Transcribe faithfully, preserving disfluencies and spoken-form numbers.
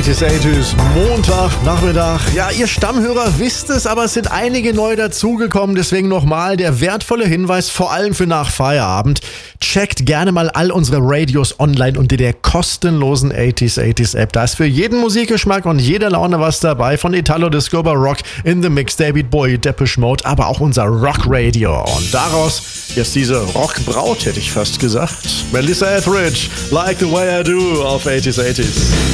achtzig achtzig, Montag, Nachmittag. Ja, ihr Stammhörer wisst es, aber es sind einige neu dazugekommen. Deswegen nochmal der wertvolle Hinweis, vor allem für nach Feierabend. Checkt gerne mal all unsere Radios online unter der kostenlosen achtzig achtzig App. Da ist für jeden Musikgeschmack und jede Laune was dabei. Von Italo Disco über Rock, In The Mix, David Bowie, Depeche Mode, aber auch unser Rock-Radio. Und daraus jetzt diese Rockbraut, hätte ich fast gesagt. Melissa Etheridge, Like the Way I Do auf achtzig achtzig.